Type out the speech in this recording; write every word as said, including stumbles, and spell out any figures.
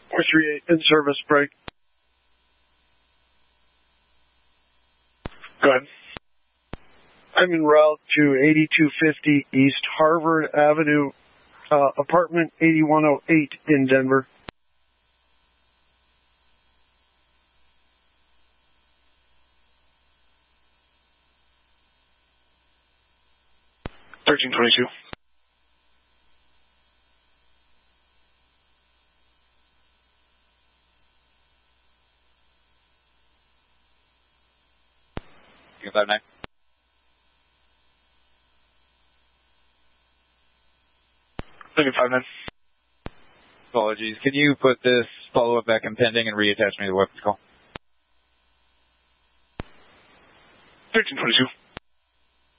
four three eight, in service, break. Go ahead. I'm en route to eighty-two fifty East Harvard Avenue, uh, apartment eighty-one oh eight in Denver. thirteen twenty-two. five nine. five nine. Apologies. Can you put this follow-up back in pending and reattach me to the weapons call? thirteen twenty-two.